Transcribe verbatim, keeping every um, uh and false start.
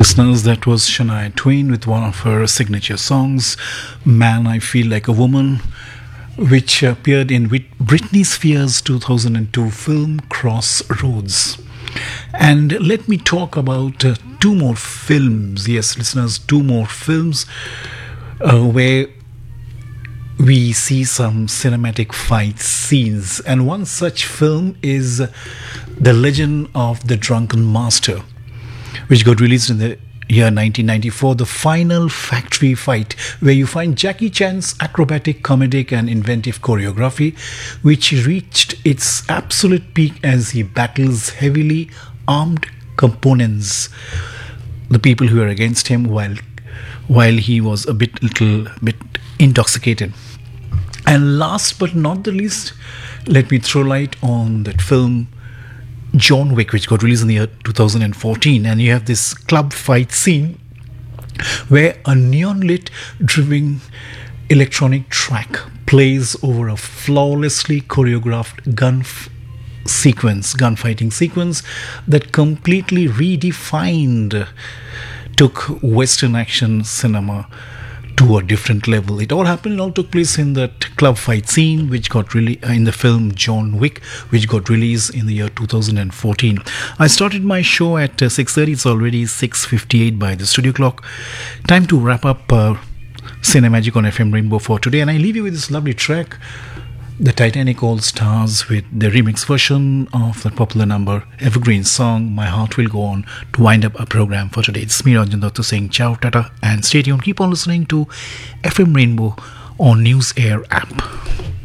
Listeners, that was Shania Twain with one of her signature songs, Man, I Feel Like a Woman, which appeared in Britney Spears' two thousand two film Crossroads. And let me talk about uh, two more films. Yes, listeners, two more films uh, where we see some cinematic fight scenes. And one such film is The Legend of the Drunken Master, which got released in the year nineteen ninety-four, the final factory fight, where you find Jackie Chan's acrobatic, comedic and inventive choreography, which reached its absolute peak as he battles heavily armed components, the people who were against him, while while he was a bit little bit intoxicated. And last but not the least, let me throw light on that film John Wick, which got released in the year two thousand fourteen, and you have this club fight scene where a neon lit driven electronic track plays over a flawlessly choreographed gun f- sequence, gunfighting sequence that completely redefined, took Western action cinema to a different level. It all happened, it all took place in that club fight scene, which got really uh, in the film John Wick, which got released in the year two thousand fourteen. I started my show at uh, six thirty. It's already six fifty-eight by the studio clock. Time to wrap up uh, Cinemagic on F M Rainbow for today, and I leave you with this lovely track, the Titanic All Stars, with the remix version of the popular number evergreen song My Heart Will Go On, to wind up our program for today. It's me, Ranjan Dotto, saying ciao, tata, and stay tuned. Keep on listening to F M Rainbow on News Air app.